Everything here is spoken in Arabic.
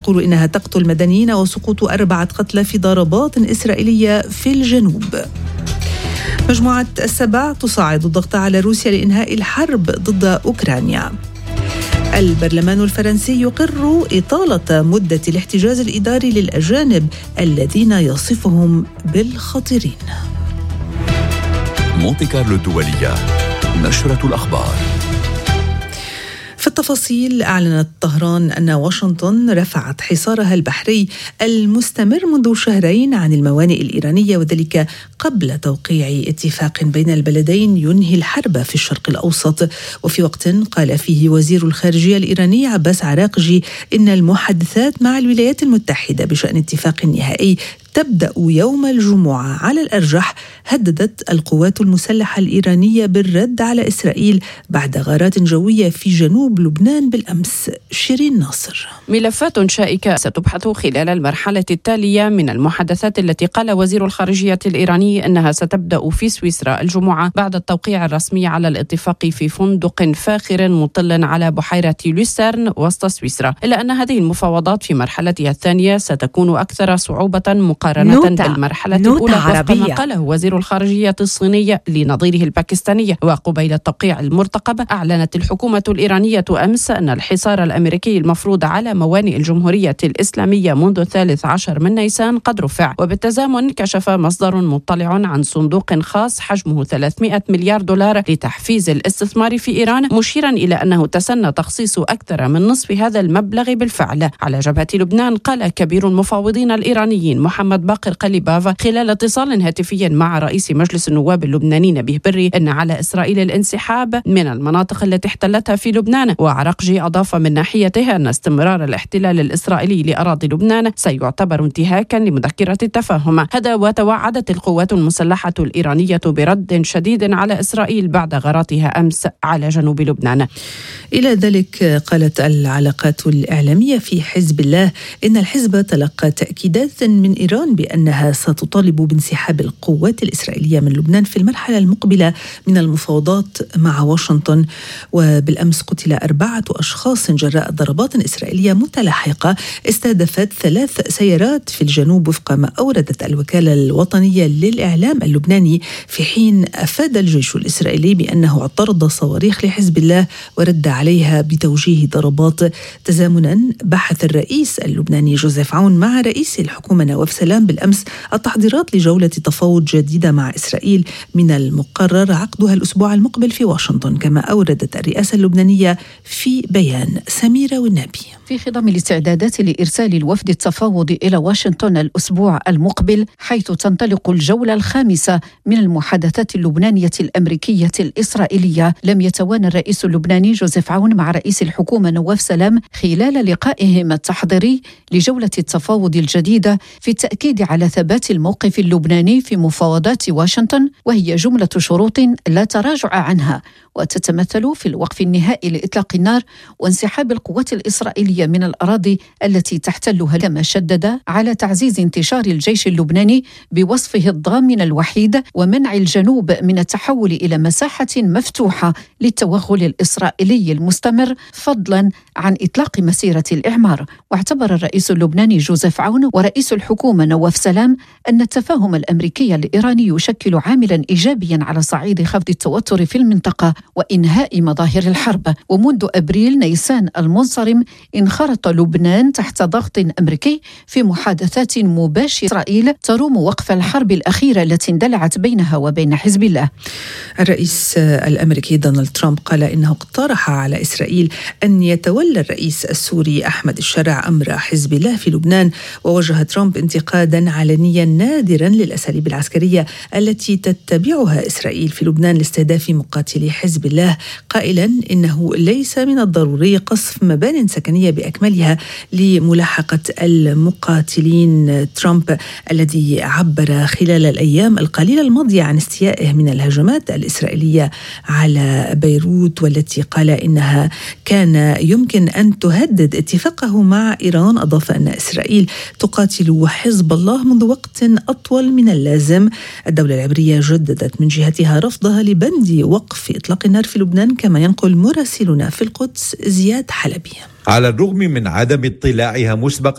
تقول إنها تقتل مدنيين وسقوط 4 قتلى في ضربات إسرائيلية في الجنوب. مجموعة ال7 تصاعد الضغط على روسيا لإنهاء الحرب ضد أوكرانيا. البرلمان الفرنسي يقر إطالة مدة الاحتجاز الإداري للأجانب الذين يصفهم بالخطيرين. مونتي كارلو الدولية، نشرة الأخبار. في التفاصيل، أعلنت طهران أن واشنطن رفعت حصارها البحري المستمر منذ شهرين عن الموانئ الإيرانية، وذلك قبل توقيع اتفاق بين البلدين ينهي الحرب في الشرق الأوسط. وفي وقت قال فيه وزير الخارجية الإيراني عباس عراقجي إن المحادثات مع الولايات المتحدة بشأن اتفاق نهائي تبدأ يوم الجمعة على الأرجح، هددت القوات المسلحة الإيرانية بالرد على إسرائيل بعد غارات جوية في جنوب لبنان بالأمس. شيرين ناصر. ملفات شائكة ستبحث خلال المرحلة التالية من المحادثات التي قال وزير الخارجية الإيراني أنها ستبدأ في سويسرا الجمعة بعد التوقيع الرسمي على الاتفاق في فندق فاخر مطل على بحيرة لوسيرن وسط سويسرا، إلا أن هذه المفاوضات في مرحلتها الثانية ستكون أكثر صعوبة مقارنة بالمرحلة الأولى، وفق ما قاله وزير الخارجية الصينية لنظيره الباكستاني. وقبيل التوقيع المرتقب، أعلنت الحكومة الإيرانية أمس أن الحصار الأمريكي المفروض على موانئ الجمهورية الإسلامية منذ 13 من نيسان قد رفع. وبالتزامن كشف مصدر مطلع عن صندوق خاص حجمه 300 مليار دولار لتحفيز الاستثمار في إيران، مشيرا إلى أنه تسنى تخصيص أكثر من نصف هذا المبلغ بالفعل. على جبهة لبنان، قال كبير المفاوضين الإيرانيين محمد باقر قليباف خلال اتصال هاتفي مع رئيس مجلس النواب اللبناني نبيه بري أن على إسرائيل الانسحاب من المناطق التي احتلتها في لبنان. وعراقجي أضاف من ناحيته أن استمرار الاحتلال الإسرائيلي لأراضي لبنان سيعتبر انتهاكا لمذكرة التفاهم. هذا وتوعدت القوات المسلحة الإيرانية برد شديد على إسرائيل بعد غاراتها أمس على جنوب لبنان. إلى ذلك قالت العلاقات الإعلامية في حزب الله إن الحزب تلقى تأكيدات من إيران بأنها ستطالب بانسحاب القوات الإسرائيلية من لبنان في المرحلة المقبلة من المفاوضات مع واشنطن. وبالأمس قتل 4 أشخاص جراء ضربات إسرائيلية متلاحقة استهدفت 3 سيارات في الجنوب، وفق ما أوردت الوكالة الوطنية للإعلام اللبناني، في حين أفاد الجيش الإسرائيلي بأنه اعترض صواريخ لحزب الله ورد عليها بتوجيه ضربات. تزامنا بحث الرئيس اللبناني جوزيف عون مع رئيس الحكومة نواف سلام بالأمس التحضيرات لجولة تفاوض جديدة مع إسرائيل من المقرر عقدها الأسبوع المقبل في واشنطن، كما أوردت الرئاسة اللبنانية في بيان. سميرة والنبي. في خضم الاستعدادات لإرسال الوفد التفاوض إلى واشنطن الأسبوع المقبل، حيث تنطلق الجولة الخامسة من المحادثات اللبنانية الأمريكية الإسرائيلية، لم يتوانى الرئيس اللبناني جوزيف عون مع رئيس الحكومة نواف سلام خلال لقائهم التحضيري لجولة التفاوض الجديدة في التأكيد على ثبات الموقف اللبناني في مفاوضات واشنطن، وهي جملة شروط لا تراجع عنها، وتتمثل في الوقف النهائي لإطلاق النار وانسحاب القوات الإسرائيلية من الأراضي التي تحتلها، كما شدد على تعزيز انتشار الجيش اللبناني بوصفه الضامن الوحيد ومنع الجنوب من التحول إلى مساحة مفتوحة للتوغل الإسرائيلي المستمر، فضلا عن إطلاق مسيرة الإعمار. واعتبر الرئيس اللبناني جوزيف عون ورئيس الحكومة نواف سلام أن التفاهم الأمريكي الإيراني يشكل عاملا إيجابيا على صعيد خفض التوتر في المنطقة وإنهاء مظاهر الحرب. ومنذ أبريل نيسان المنصرم انخرط لبنان تحت ضغط أمريكي في محادثات مباشرة إسرائيل تروم وقف الحرب الأخيرة التي اندلعت بينها وبين حزب الله. الرئيس الأمريكي دونالد ترامب قال إنه اقترح على إسرائيل أن يتولى الرئيس السوري أحمد الشرع أمر حزب الله في لبنان. ووجه ترامب انتقادا علنيا نادرا للأساليب العسكرية التي تتبعها إسرائيل في لبنان لاستهداف مقاتلي حزب الله، قائلا إنه ليس من الضروري قصف مبان سكنية بأكملها لملاحقة المقاتلين. ترامب الذي عبر خلال الأيام القليلة الماضية عن استيائه من الهجمات الإسرائيلية على بيروت، والتي قال إنها كان يمكن أن تهدد اتفاقه مع إيران، أضاف أن إسرائيل تقاتل حزب الله منذ وقت أطول من اللازم. الدولة العبرية جددت من جهتها رفضها لبند وقف إطلاق النار في لبنان، كما ينقل مراسلنا في القدس زياد حلبي. على الرغم من عدم اطلاعها مسبقا